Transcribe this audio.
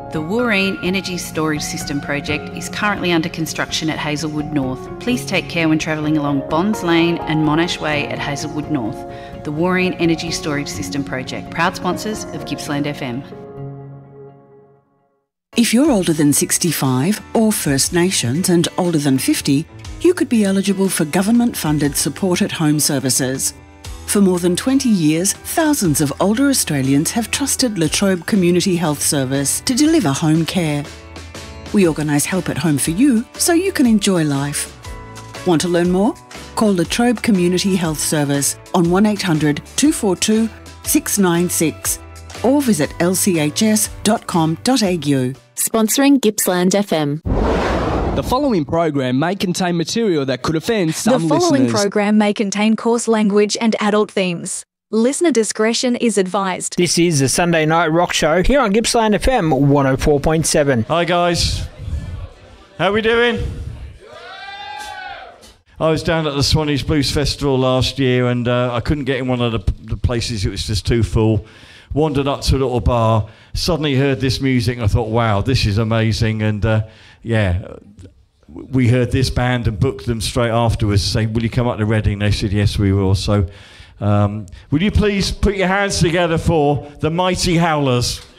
The Wooreen Energy Storage System project is currently under construction at Hazelwood North. Please take care when travelling along Bonds Lane and Monash Way at Hazelwood North. The Wooreen Energy Storage System project, proud sponsors of Gippsland FM. If you're older than 65 or First Nations and older than 50, you could be eligible for government-funded support at home services. For more than 20 years, thousands of older Australians have trusted La Trobe Community Health Service to deliver home care. We organise help at home for you so you can enjoy life. Want to learn more? Call La Trobe Community Health Service on 1800 242 696 or visit lchs.com.au. Sponsoring Gippsland FM. The following program may contain material that could offend some listeners. The following program may contain coarse language and adult themes. Listener discretion is advised. This is the Sunday Night Rock Show here on Gippsland FM 104.7. Hi guys, how we doing? I was down at the Swannies Blues Festival last year and I couldn't get in one of the places, it was just too full. Wandered up to a little bar, suddenly heard this music and I thought, wow, this is amazing. And we heard this band and booked them straight afterwards, saying, will you come up to Reading? They said, yes, we will. So will you please put your hands together for the Mighty Howlers?